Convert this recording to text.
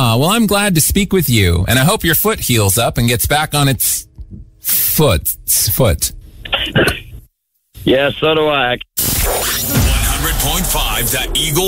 Well, I'm glad to speak with you, and I hope your foot heals up and gets back on its foot. Yeah, so do I. 100.5 The Eagle